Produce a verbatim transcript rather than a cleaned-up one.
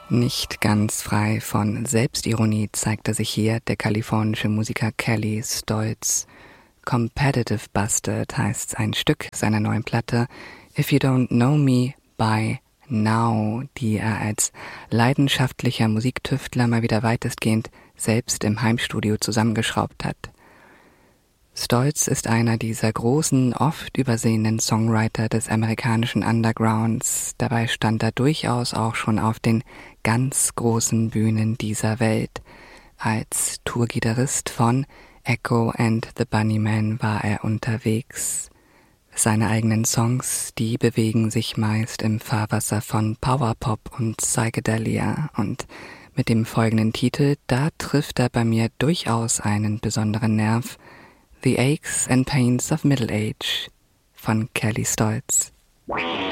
Nicht ganz frei von Selbstironie zeigte sich hier der kalifornische Musiker Kelly Stoltz. Competitive Bastard heißt ein Stück seiner neuen Platte If You Don't Know Me by Now, die er als leidenschaftlicher Musiktüftler mal wieder weitestgehend selbst im Heimstudio zusammengeschraubt hat. Stoltz ist einer dieser großen, oft übersehenen Songwriter des amerikanischen Undergrounds. Dabei stand er durchaus auch schon auf den ganz großen Bühnen dieser Welt. Als Tourgitarrist von Echo and the Bunnymen war er unterwegs. Seine eigenen Songs, die bewegen sich meist im Fahrwasser von Powerpop und Psychedelia, und mit dem folgenden Titel, da trifft er bei mir durchaus einen besonderen Nerv: The Aches and Pains of Middle Age von Kelly Stoltz.